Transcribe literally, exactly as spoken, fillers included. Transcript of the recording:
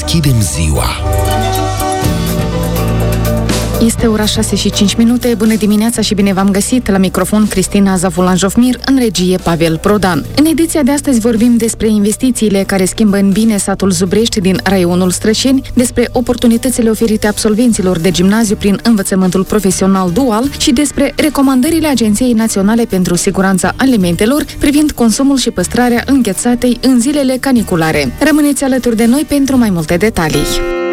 deschidem ziua. Este ora șase și cinci minute. Bună dimineața și bine v-am găsit. La microfon Cristina Zavulan-Jofmir, în regie Pavel Prodan. În ediția de astăzi vorbim despre investițiile care schimbă în bine satul Zubrești din raionul Străceni, despre oportunitățile oferite absolvenților de gimnaziu prin învățământul profesional dual și despre recomandările Agenției Naționale pentru Siguranța Alimentelor privind consumul și păstrarea înghețatei în zilele caniculare. Rămâneți alături de noi pentru mai multe detalii.